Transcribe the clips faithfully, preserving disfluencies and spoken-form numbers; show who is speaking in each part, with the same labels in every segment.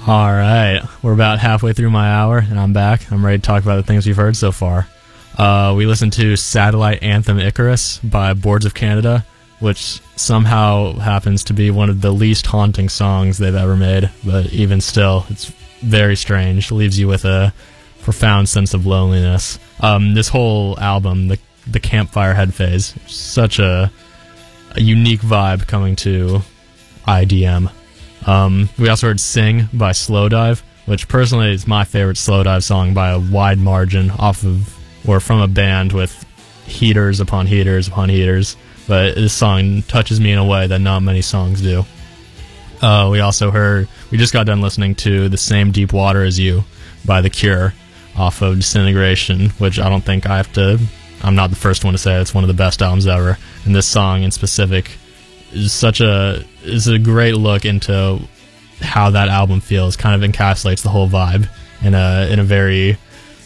Speaker 1: All right, we're about halfway through my hour, and I'm back. I'm ready to talk about the things we've heard so far. Uh, we listened to Satellite Anthem Icarus by Boards of Canada, which somehow happens to be one of the least haunting songs they've ever made, but even still, it's very strange. It leaves you with a profound sense of loneliness. Um, this whole album, the the Campfire Head phase, such a, a unique vibe coming to I D M. Um, we also heard Sing by Slowdive, which personally is my favorite Slowdive song by a wide margin, off of, or from a band with heaters upon heaters upon heaters, but this song touches me in a way that not many songs do. Uh, we also heard, we just got done listening to The Same Deep Water as You by The Cure, off of Disintegration, which I don't think I have to, I'm not the first one to say it's one of the best albums ever, and this song in specific is such a is a great look into how that album feels. Kind of encapsulates the whole vibe in a in a very,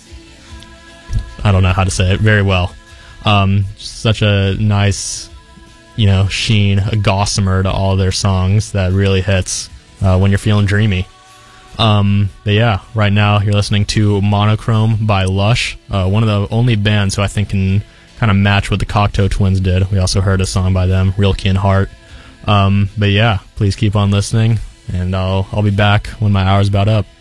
Speaker 1: I don't know how to say it, very well. Um, such a nice, you know, sheen, a gossamer to all their songs that really hits uh, when you're feeling dreamy. Um, but yeah, right now you're listening to Monochrome by Lush, uh, one of the only bands who I think can kind of match what the Cocteau Twins did. We also heard a song by them, Real Keen Heart. Um, but yeah, please keep on listening, and I'll I'll be back when my hour's about up.